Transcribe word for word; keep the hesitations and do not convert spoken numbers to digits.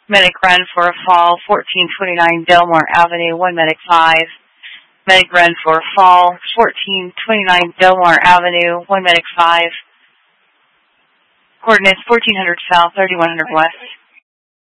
Medic run for a fall, fourteen twenty-nine Delmar Avenue, one Medic five. Medic run for a fall, fourteen twenty-nine Delmar Avenue, one Medic five. Coordinates fourteen hundred south, thirty-one hundred west.